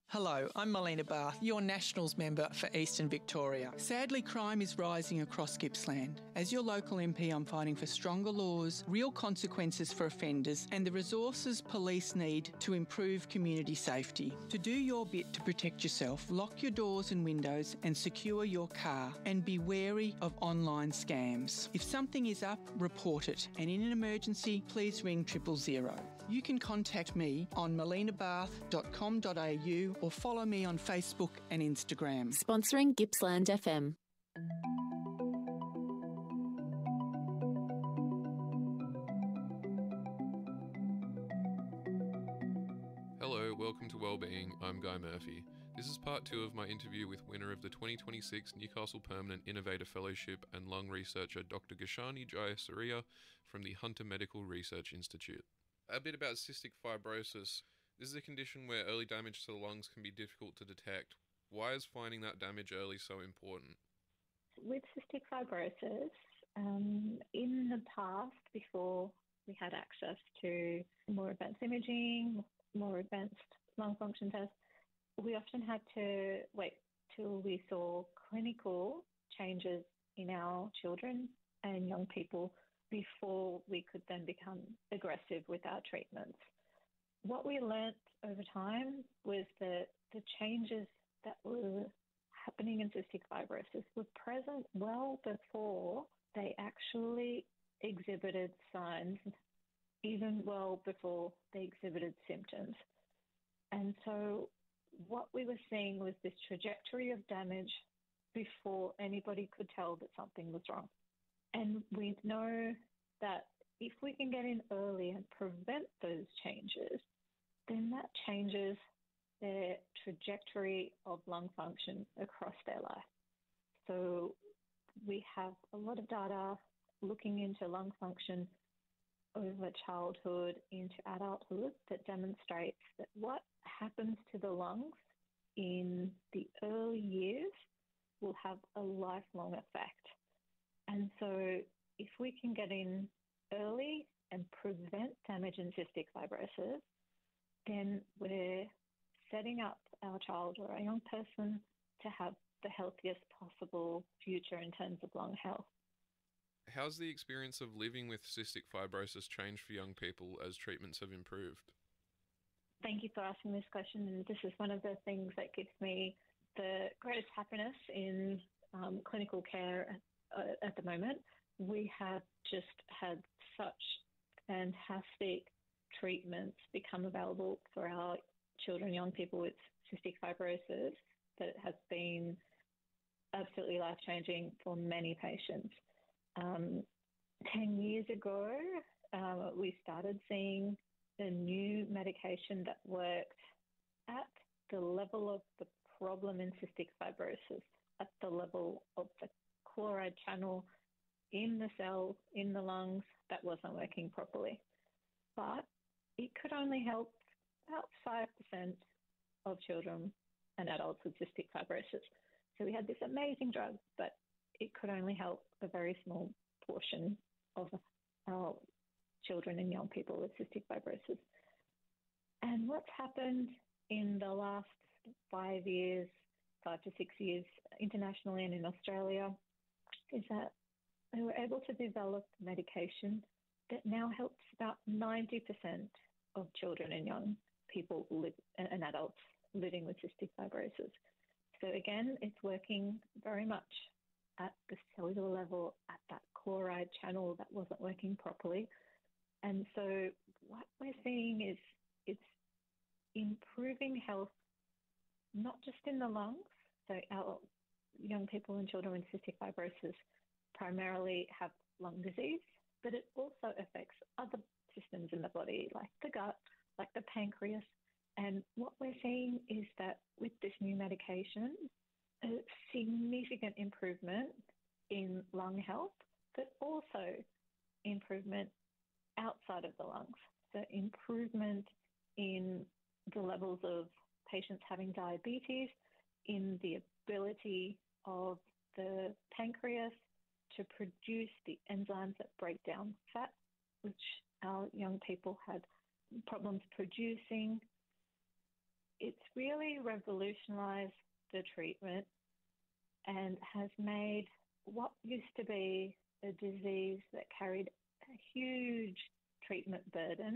Hello, I'm Melina Barth, your Nationals member for Eastern Victoria. Sadly, crime is rising across Gippsland. As your local MP, I'm fighting for stronger laws, real consequences for offenders, and the resources police need to improve community safety. To do your bit to protect yourself, lock your doors and windows and secure your car, and be wary of online scams. If something is up, report it, and in an emergency, please ring 000. You can contact me on melinabarth.com.au or follow me on Facebook and Instagram. Sponsoring Gippsland FM. Hello, welcome to Wellbeing. I'm Guy Murphy. This is part 2 of my interview with winner of the 2026 Newcastle Permanent Innovator Fellowship and lung researcher Dr. Gashani Jayasuriya from the Hunter Medical Research Institute. A bit about cystic fibrosis. This is a condition where early damage to the lungs can be difficult to detect. Why is finding that damage early so important? With cystic fibrosis, in the past, before we had access to more advanced imaging, more advanced lung function tests, we often had to wait till we saw clinical changes in our children and young people before we could then become aggressive with our treatments. What we learnt over time was that the changes that were happening in cystic fibrosis were present well before they actually exhibited signs, even well before they exhibited symptoms. And so what we were seeing was this trajectory of damage before anybody could tell that something was wrong. And we know that if we can get in early and prevent those changes, then that changes their trajectory of lung function across their life. So we have a lot of data looking into lung function over childhood into adulthood that demonstrates that what happens to the lungs in the early years will have a lifelong effect. And so if we can get in early and prevent damage in cystic fibrosis, then we're setting up our child or our young person to have the healthiest possible future in terms of lung health. How's the experience of living with cystic fibrosis changed for young people as treatments have improved? Thank you for asking this question, and this is one of the things that gives me the greatest happiness in clinical care at the moment. We have just had such fantastic treatments become available for our children, young people with cystic fibrosis that has been absolutely life-changing for many patients. 10 years ago, we started seeing a new medication that worked at the level of the problem in cystic fibrosis, at the level of the chloride channel in the cell, in the lungs, that wasn't working properly. But it could only help about 5% of children and adults with cystic fibrosis. So we had this amazing drug, but it could only help a very small portion of our children and young people with cystic fibrosis. And what's happened in the last 5 to 6 years, internationally and in Australia, is that they were able to develop medication that now helps about 90% of children and young people and adults living with cystic fibrosis. So again, it's working very much at the cellular level, at that chloride channel that wasn't working properly. And so what we're seeing is it's improving health, not just in the lungs. So our young people and children with cystic fibrosis primarily have lung disease, but it also affects other systems in the body, like the gut, like the pancreas. And what we're seeing is that with this new medication, a significant improvement in lung health, but also improvement outside of the lungs. So improvement in the levels of patients having diabetes, in the ability of the pancreas to produce the enzymes that break down fat, which our young people had problems producing. It's really revolutionised the treatment and has made what used to be a disease that carried a huge treatment burden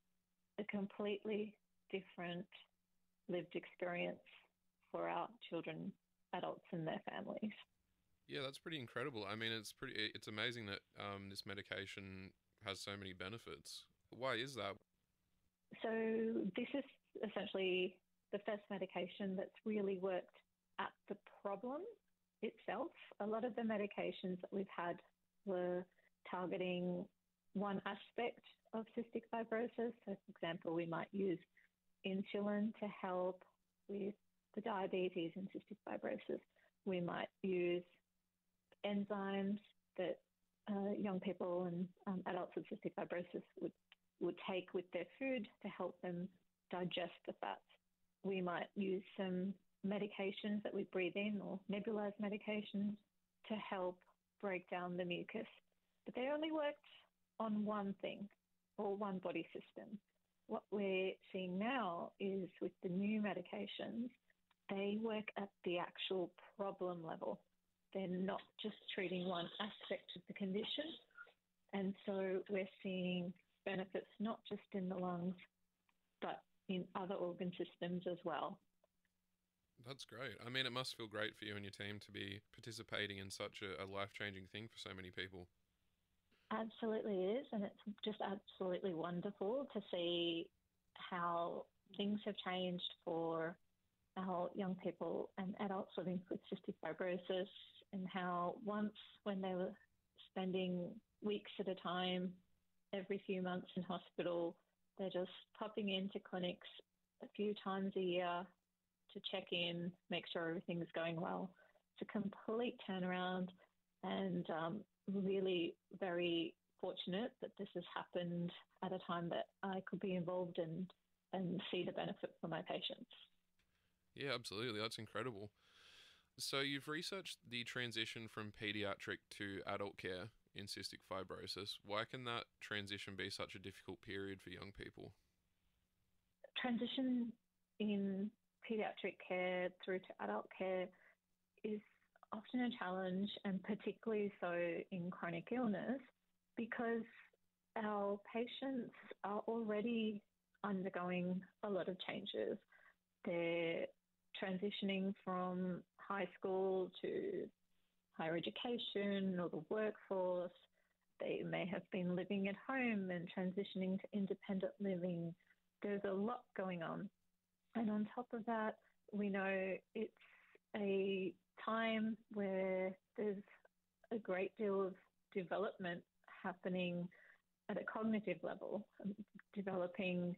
a completely different lived experience for our children, adults, and their families. Yeah, that's pretty incredible. I mean, it's amazing that this medication has so many benefits. Why is that? So this is essentially the first medication that's really worked at the problem itself. A lot of the medications that we've had were targeting one aspect of cystic fibrosis. So, for example, we might use insulin to help with the diabetes in cystic fibrosis. We might use enzymes that young people and adults with cystic fibrosis would take with their food to help them digest the fats. We might use some medications that we breathe in or nebulized medications to help break down the mucus. But they only worked on one thing or one body system. What we're seeing now is with the new medications, they work at the actual problem level. They're not just treating one aspect of the condition. And so we're seeing benefits not just in the lungs, but in other organ systems as well. That's great. I mean, it must feel great for you and your team to be participating in such a life-changing thing for so many people. Absolutely is, and it's just absolutely wonderful to see how things have changed for our young people and adults living with cystic fibrosis, and how once when they were spending weeks at a time, every few months in hospital, they're just popping into clinics a few times a year to check in, make sure everything's going well. It's a complete turnaround, and really very fortunate that this has happened at a time that I could be involved and see the benefit for my patients. Yeah, absolutely. That's incredible. So you've researched the transition from pediatric to adult care in cystic fibrosis. Why can that transition be such a difficult period for young people? Transition in pediatric care through to adult care is often a challenge, and particularly so in chronic illness, because our patients are already undergoing a lot of changes. They're transitioning from high school to higher education or the workforce. They may have been living at home and transitioning to independent living. There's a lot going on. And on top of that, we know it's a time where there's a great deal of development happening at a cognitive level, developing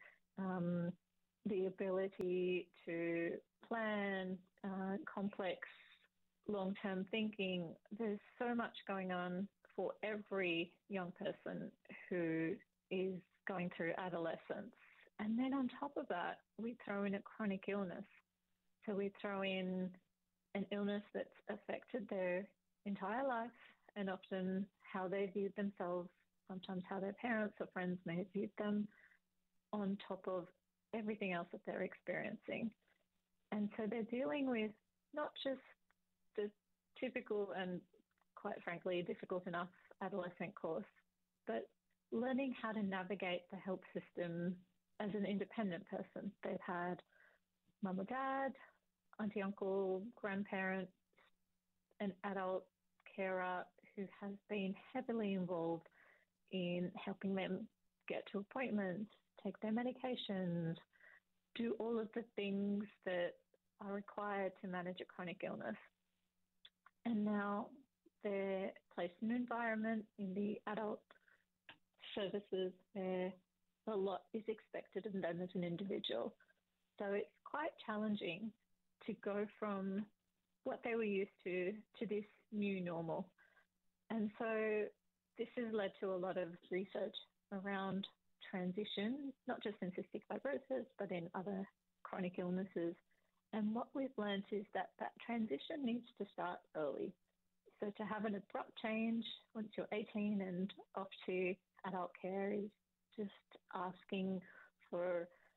the ability to plan complex long-term thinking. There's so much going on for every young person who is going through adolescence. And then on top of that, we throw in a chronic illness. So we throw in an illness that's affected their entire life, and often how they viewed themselves, sometimes how their parents or friends may have viewed them, on top of everything else that they're experiencing. And so they're dealing with not just the typical and, quite frankly, difficult enough adolescent course, but learning how to navigate the health system as an independent person. They've had mum or dad, auntie, uncle, grandparent, an adult carer who has been heavily involved in helping them get to appointments, take their medications, do all of the things that are required to manage a chronic illness. And now they're placed in an environment in the adult services where a lot is expected of them as an individual. So it's quite challenging to go from what they were used to this new normal. And so this has led to a lot of research around transition, not just in cystic fibrosis, but in other chronic illnesses. And what we've learned is that transition needs to start early. So to have an abrupt change once you're 18 and off to adult care is just asking for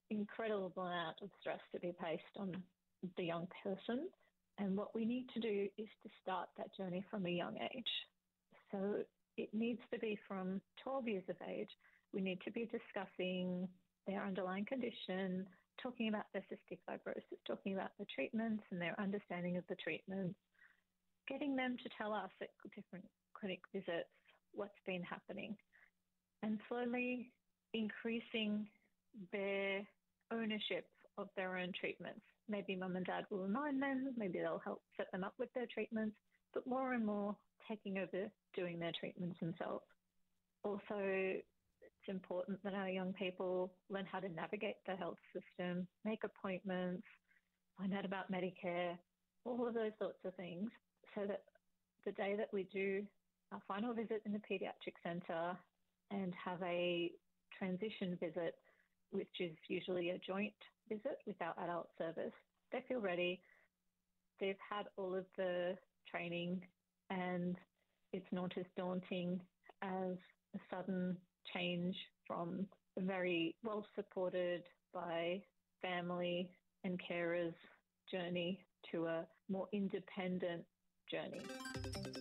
incredible amount of stress to be placed on the young person. And what we need to do is to start that journey from a young age. So it needs to be from 12 years of age. We need to be discussing their underlying condition, talking about their cystic fibrosis, talking about the treatments and their understanding of the treatments, getting them to tell us at different clinic visits what's been happening, and slowly increasing their ownership of their own treatments. Maybe mum and dad will remind them, maybe they'll help set them up with their treatments, but more and more taking over doing their treatments themselves. Also, it's important that our young people learn how to navigate the health system, make appointments, find out about Medicare, all of those sorts of things, so that the day that we do our final visit in the paediatric centre and have a transition visit, which is usually a joint visit with our adult service, they feel ready. They've had all of the training and it's not as daunting as a sudden change from a very well supported by family and carers journey to a more independent journey.